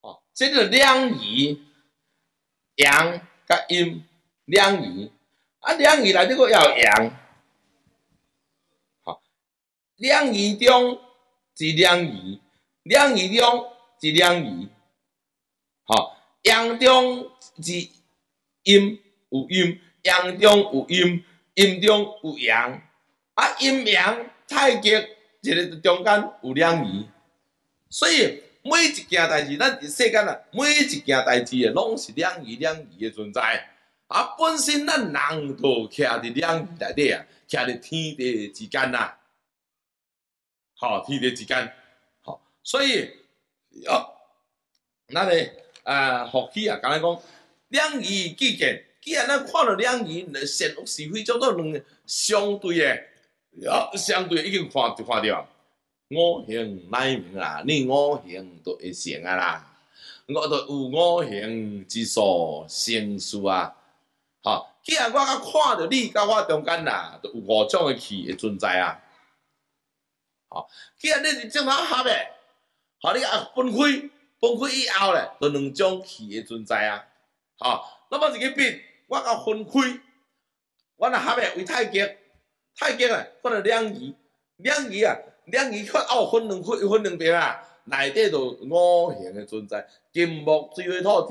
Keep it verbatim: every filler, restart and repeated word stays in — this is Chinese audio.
哦，这个两仪，阳甲阴两仪，啊两仪内底佫要阳，好，两仪中是两仪，两仪中是两仪，好，阳中是阴有阴，阳中有阴，阴中有阳，啊阴阳太极一个中间有两仪，所以。每一件代志，咱伫世间啊，每一件代志诶，拢是两仪两仪诶存在。啊，本身咱人就徛伫两仪内底啊，徛伫天地之间呐。好、哦，天地之间，好、哦，所以哦，咱诶啊，福气啊，讲讲两仪既见，既然咱看到两仪，善恶是非，种种两个相对诶，哦，相对已经看看着。五行乃命啊，你五行都会成啊啦，我都有五行之数成事啊。吼，既然我甲看到你甲我中间啦，都有五种的气会存在啊。吼，既然你是正常合的，吼你啊分开，分开以后咧，就两种气会存在啊。吼，那么一个笔，我甲分开，我若合的为太极，太极啊，我著两仪，两仪啊。两仪较拗分两分分两边啊，内底就五行的存在，金木水火土。